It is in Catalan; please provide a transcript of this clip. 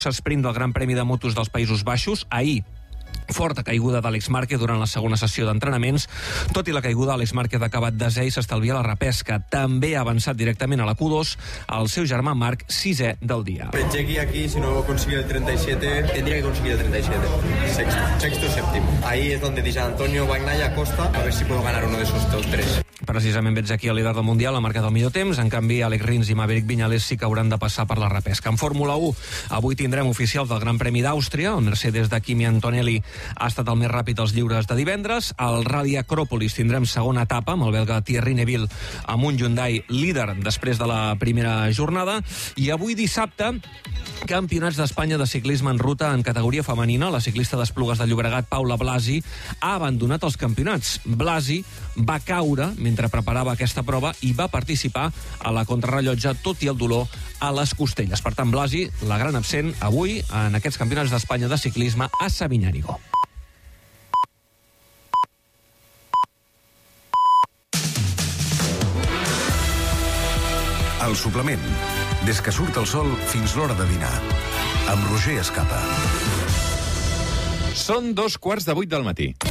sprint del Gran Premi de Motos dels Països Baixos. Ahir, forta caiguda d'Àlex Márquez durant la segona sessió d'entrenaments. Tot i la caiguda, Àlex Márquez ha acabat desè i s'estalvia la repesca. També ha avançat directament a la Q2 el seu germà Marc, sisè del dia. Penché aquí, si no consigue el 37, tendría que conseguir el 37. Sexto, séptimo. Ahí es donde dice Antonio Bagnaia Costa, a ver si puedo ganar uno de esos tres. Precisament veig aquí el líder del Mundial, ha marcat el millor temps. En canvi, Àlex Rins i Maverick Viñales sí que hauran de passar per la repesca. En Fórmula 1, avui tindrem oficials del Gran Premi d'Àustria. El Mercedes de Kimi Antonelli ha estat el més ràpid als lliures de divendres. Al Rally Acròpolis tindrem segona etapa amb el belga Thierry Neuville amb un Hyundai líder després de la primera jornada. I avui dissabte, Campionats d'Espanya de ciclisme en ruta en categoria femenina. La ciclista d'Esplugues de Llobregat, Paula Blasi, ha abandonat els campionats. Blasi va caure mentre preparava aquesta prova i va participar a la contrarrellotge, tot i el dolor a les costelles. Per tant, Blasi, la gran absent avui en aquests Campionats d'Espanya de ciclisme a Sabinyàrigo. El suplement. Des que surt el sol fins l'hora de dinar. Amb Roger Escapa. Són 7:15 del matí.